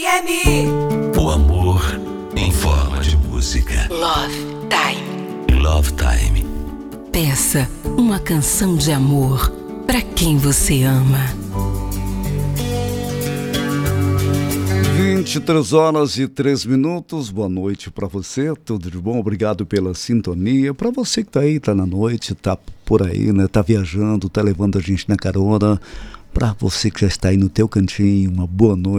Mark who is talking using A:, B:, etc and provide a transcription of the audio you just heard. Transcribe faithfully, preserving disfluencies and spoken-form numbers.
A: O amor em forma de música.
B: Love Time.
A: Love Time.
B: Peça uma canção de amor para quem você ama.
C: vinte e três horas e três minutos, boa noite para você, tudo de bom? Obrigado pela sintonia. Para você que tá aí, tá na noite, tá por aí, né? Tá viajando, tá levando a gente na carona. Para você que já está aí no teu cantinho, uma boa noite.